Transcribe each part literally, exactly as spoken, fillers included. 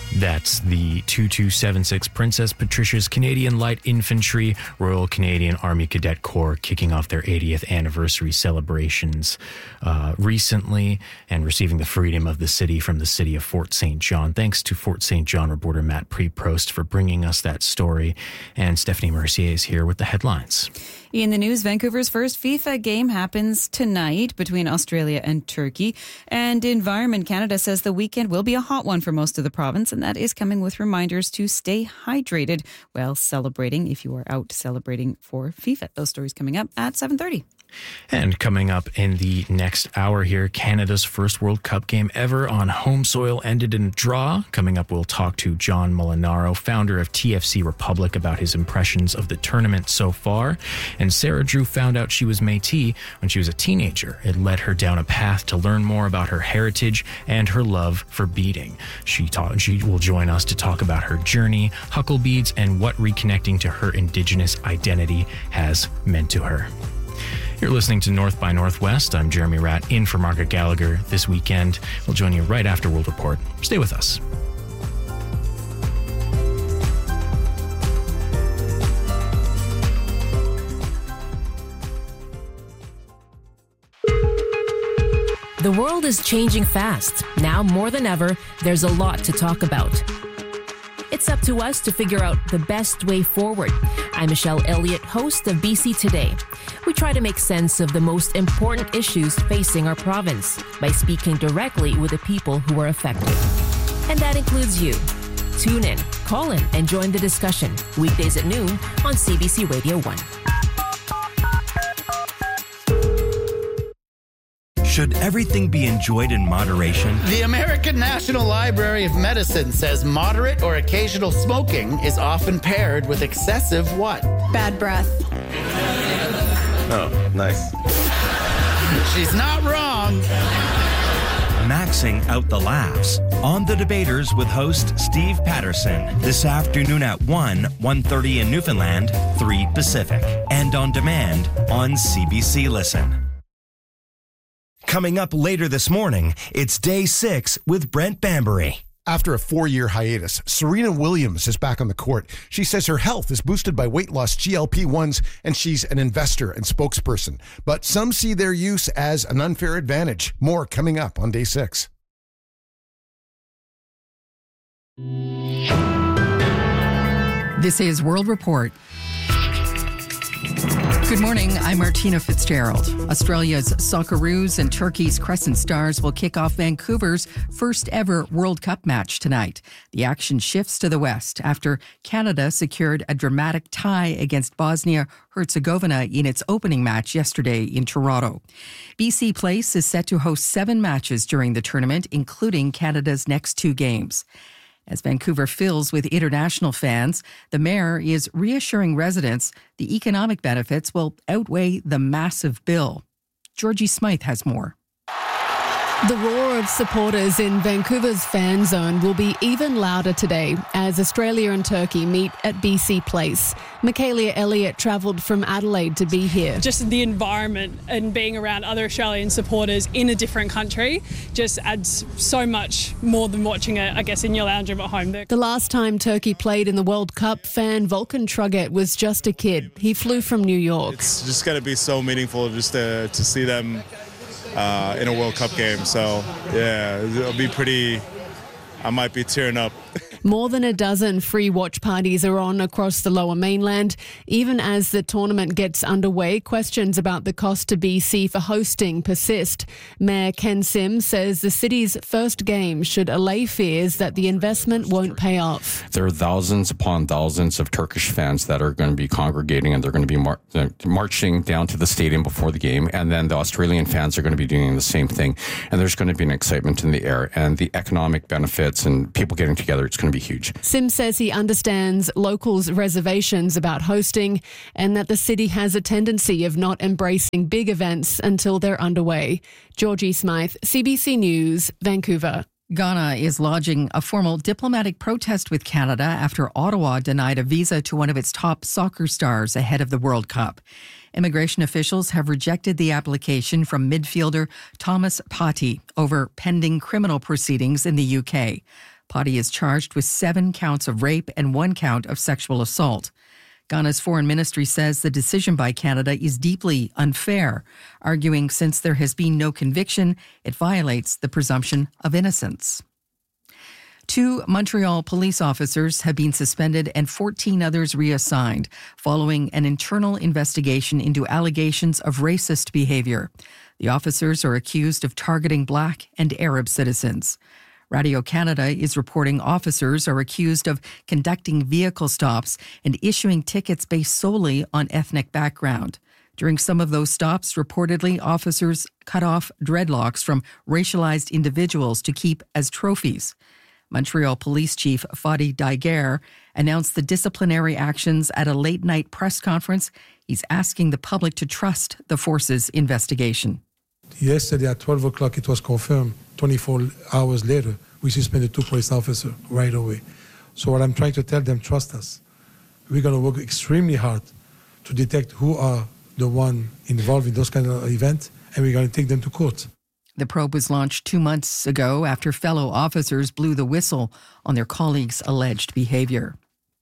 That's the two two seven six Princess Patricia's Canadian Light Infantry Royal Canadian Army Cadet Corps kicking off their eightieth anniversary celebrations uh, recently and receiving the freedom of the city from the city of Fort Saint John. Thanks to Fort Saint John reporter Matt Preprost for bringing us that story. And Stephanie Mercier is here with the headlines. In the news, Vancouver's first FIFA game happens tonight between Australia and Turkey. And Environment Canada says the weekend will be a hot one for most of the province, and that is coming with reminders to stay hydrated while celebrating, if you are out celebrating for FIFA. Those stories coming up at seven thirty. And coming up in the next hour here, Canada's first World Cup game ever on home soil ended in a draw. Coming up, we'll talk to John Molinaro, founder of T F C Republic, about his impressions of the tournament so far. And Sarah Drew found out she was Métis when she was a teenager. It led her down a path to learn more about her heritage and her love for beading. She, taught, she will join us to talk about her journey, huckle beads, and what reconnecting to her Indigenous identity has meant to her. You're listening to North by Northwest. I'm Jeremy Ratt, in for Margaret Gallagher this weekend. We'll join you right after World Report. Stay with us. The world is changing fast. Now more than ever, there's a lot to talk about. It's up to us to figure out the best way forward. I'm Michelle Elliott, host of B C Today. We try to make sense of the most important issues facing our province by speaking directly with the people who are affected. And that includes you. Tune in, call in, and join the discussion. Weekdays at noon on C B C Radio one. Should everything be enjoyed in moderation? The American National Library of Medicine says moderate or occasional smoking is often paired with excessive what? Bad breath. Oh, nice. She's not wrong. Maxing out the laughs on The Debaters with host Steve Patterson this afternoon at one, one thirty in Newfoundland, three Pacific, and on demand on C B C Listen. Coming up later this morning, it's Day six with Brent Bambury. After a four-year hiatus, Serena Williams is back on the court. She says her health is boosted by weight loss G L P ones, and she's an investor and spokesperson. But some see their use as an unfair advantage. More coming up on Day six. This is World Report. Good morning, I'm Martina Fitzgerald. Australia's Socceroos and Turkey's Crescent Stars will kick off Vancouver's first ever World Cup match tonight. The action shifts to the west after Canada secured a dramatic tie against Bosnia-Herzegovina in its opening match yesterday in Toronto. B C Place is set to host seven matches during the tournament, including Canada's next two games. As Vancouver fills with international fans, the mayor is reassuring residents the economic benefits will outweigh the massive bill. Georgie Smythe has more. The roar of supporters in Vancouver's fan zone will be even louder today as Australia and Turkey meet at B C Place. Michaela Elliott travelled from Adelaide to be here. Just the environment and being around other Australian supporters in a different country just adds so much more than watching it, I guess, in your lounge room at home. The last time Turkey played in the World Cup, fan Volkan Truget was just a kid. He flew from New York. It's just going to be so meaningful just to, to see them Uh, in a World Cup game. So, yeah, it'll be pretty, I might be tearing up. More than a dozen free watch parties are on across the Lower Mainland. Even as the tournament gets underway, questions about the cost to B C for hosting persist. Mayor Ken Sim says the city's first game should allay fears that the investment won't pay off. There are thousands upon thousands of Turkish fans that are going to be congregating, and they're going to be mar- marching down to the stadium before the game, and then the Australian fans are going to be doing the same thing. And there's going to be an excitement in the air, and the economic benefits and people getting together, it's going to be huge. Sim says he understands locals' reservations about hosting and that the city has a tendency of not embracing big events until they're underway. Georgie Smythe, C B C News, Vancouver. Ghana is lodging a formal diplomatic protest with Canada after Ottawa denied a visa to one of its top soccer stars ahead of the World Cup. Immigration officials have rejected the application from midfielder Thomas Partey over pending criminal proceedings in the U K. Patti is charged with seven counts of rape and one count of sexual assault. Ghana's foreign ministry says the decision by Canada is deeply unfair, arguing since there has been no conviction, it violates the presumption of innocence. Two Montreal police officers have been suspended and fourteen others reassigned following an internal investigation into allegations of racist behavior. The officers are accused of targeting Black and Arab citizens. Radio-Canada is reporting officers are accused of conducting vehicle stops and issuing tickets based solely on ethnic background. During some of those stops, reportedly, officers cut off dreadlocks from racialized individuals to keep as trophies. Montreal Police Chief Fadi Daguerre announced the disciplinary actions at a late-night press conference. He's asking the public to trust the force's investigation. Yesterday at twelve o'clock, it was confirmed. twenty-four hours later, we suspended two police officers right away. So what I'm trying to tell them, trust us. We're going to work extremely hard to detect who are the one involved in those kind of events, and we're going to take them to court. The probe was launched two months ago after fellow officers blew the whistle on their colleagues' alleged behavior.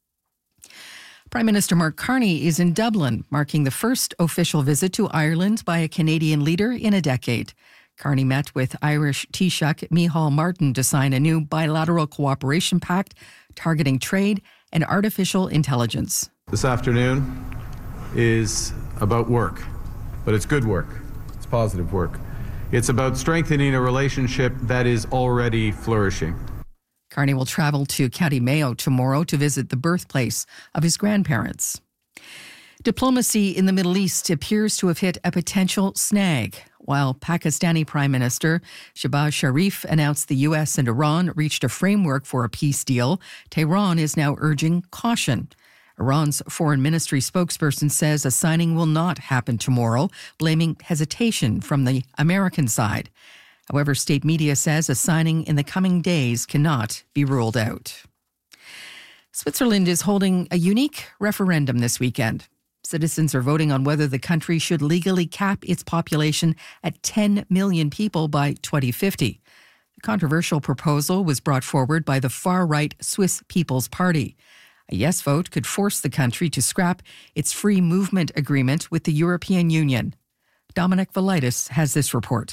Prime Minister Mark Carney is in Dublin, marking the first official visit to Ireland by a Canadian leader in a decade. Carney met with Irish Taoiseach Micheál Martin to sign a new bilateral cooperation pact targeting trade and artificial intelligence. This afternoon is about work, but it's good work. It's positive work. It's about strengthening a relationship that is already flourishing. Carney will travel to County Mayo tomorrow to visit the birthplace of his grandparents. Diplomacy in the Middle East appears to have hit a potential snag. While Pakistani Prime Minister Shehbaz Sharif announced the U S and Iran reached a framework for a peace deal, Tehran is now urging caution. Iran's foreign ministry spokesperson says a signing will not happen tomorrow, blaming hesitation from the American side. However, state media says a signing in the coming days cannot be ruled out. Switzerland is holding a unique referendum this weekend. Citizens are voting on whether the country should legally cap its population at ten million people by twenty fifty. The controversial proposal was brought forward by the far-right Swiss People's Party. A yes vote could force the country to scrap its free movement agreement with the European Union. Dominic Velitis has this report.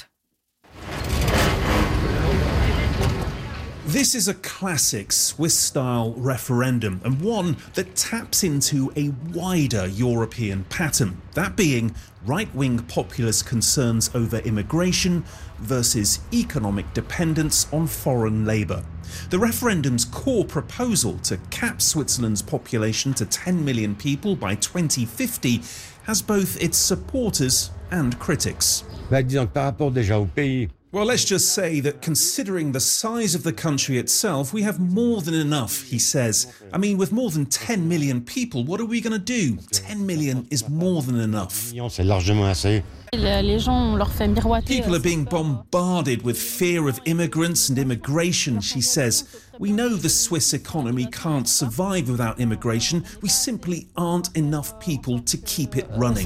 This is a classic Swiss-style referendum and one that taps into a wider European pattern, that being right-wing populist concerns over immigration versus economic dependence on foreign labour. The referendum's core proposal to cap Switzerland's population to ten million people by twenty fifty has both its supporters and critics. Well, let's just say that considering the size of the country itself, we have more than enough, he says. I mean, with more than ten million people, what are we going to do? ten million is more than enough. People are being bombarded with fear of immigrants and immigration, she says. We know the Swiss economy can't survive without immigration. We simply aren't enough people to keep it running.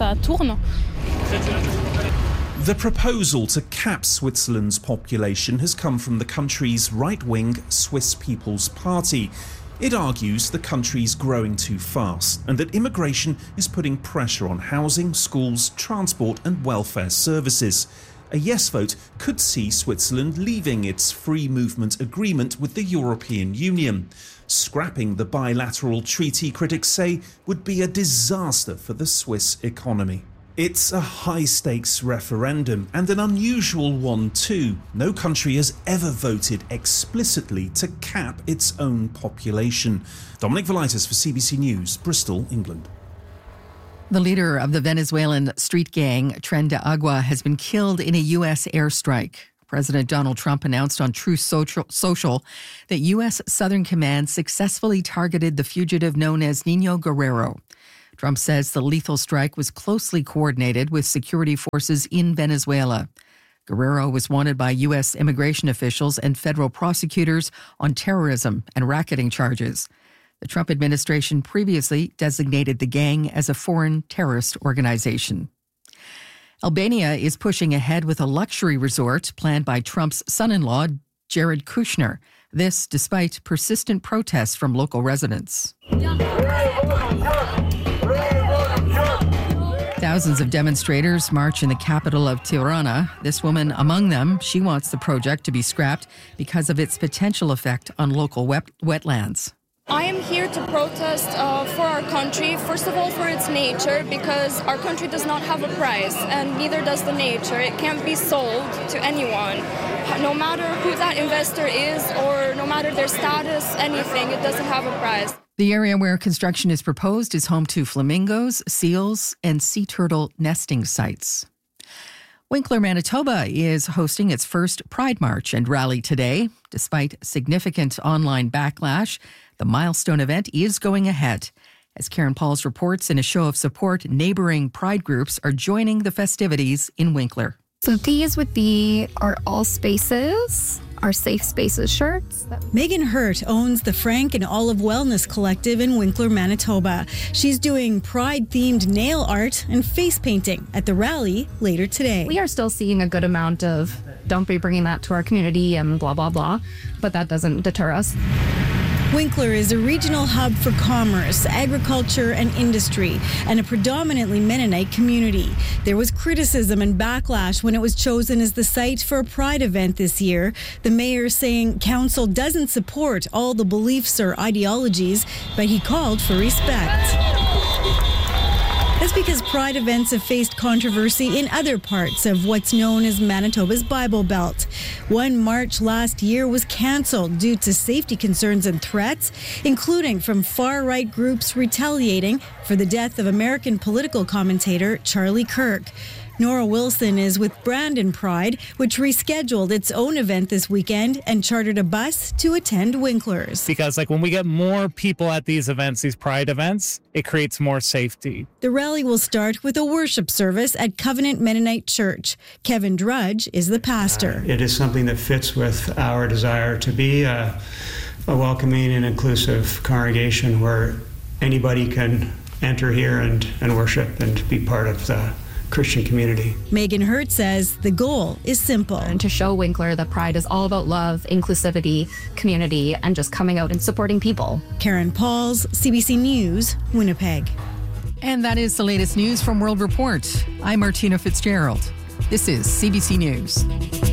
The proposal to cap Switzerland's population has come from the country's right-wing Swiss People's Party. It argues the country's growing too fast and that immigration is putting pressure on housing, schools, transport and welfare services. A yes vote could see Switzerland leaving its free movement agreement with the European Union. Scrapping the bilateral treaty, critics say, would be a disaster for the Swiss economy. It's a high-stakes referendum, and an unusual one too. No country has ever voted explicitly to cap its own population. Dominic Velitis for C B C News, Bristol, England. The leader of the Venezuelan street gang, Tren de Agua, has been killed in a U S airstrike. President Donald Trump announced on Truth Social that U S Southern Command successfully targeted the fugitive known as Nino Guerrero. Trump says the lethal strike was closely coordinated with security forces in Venezuela. Guerrero was wanted by U S immigration officials and federal prosecutors on terrorism and racketing charges. The Trump administration previously designated the gang as a foreign terrorist organization. Albania is pushing ahead with a luxury resort planned by Trump's son-in-law, Jared Kushner. This despite persistent protests from local residents. Thousands of demonstrators march in the capital of Tirana. This woman among them, she wants the project to be scrapped because of its potential effect on local wet- wetlands. I am here to protest uh, for our country, first of all for its nature, because our country does not have a price, and neither does the nature. It can't be sold to anyone. No matter who that investor is or no matter their status, anything, it doesn't have a price. The area where construction is proposed is home to flamingos, seals, and sea turtle nesting sites. Winkler, Manitoba is hosting its first Pride March and rally today. Despite significant online backlash, the milestone event is going ahead. As Karen Pauls reports, in a show of support, neighboring Pride groups are joining the festivities in Winkler. So these would be our All Spaces, our Safe Spaces shirts. Megan Hurt owns the Frank and Olive Wellness Collective in Winkler, Manitoba. She's doing Pride-themed nail art and face painting at the rally later today. We are still seeing a good amount of don't be bringing that to our community and blah, blah, blah, but that doesn't deter us. Winkler is a regional hub for commerce, agriculture, and industry, and a predominantly Mennonite community. There was criticism and backlash when it was chosen as the site for a Pride event this year. The mayor saying council doesn't support all the beliefs or ideologies, but he called for respect. That's because Pride events have faced controversy in other parts of what's known as Manitoba's Bible Belt. One march last year was cancelled due to safety concerns and threats, including from far-right groups retaliating for the death of American political commentator Charlie Kirk. Nora Wilson is with Brandon Pride, which rescheduled its own event this weekend and chartered a bus to attend Winkler's. Because like when we get more people at these events, these Pride events, it creates more safety. The rally will start with a worship service at Covenant Mennonite Church. Kevin Drudge is the pastor. Uh, it is something that fits with our desire to be a, a welcoming and inclusive congregation where anybody can enter here and, and worship and be part of the Christian community. Megan Hurt says the goal is simple. And to show Winkler that Pride is all about love, inclusivity, community, and just coming out and supporting people. Karen Pauls, C B C News, Winnipeg. And that is the latest news from World Report. I'm Martina Fitzgerald. This is C B C News.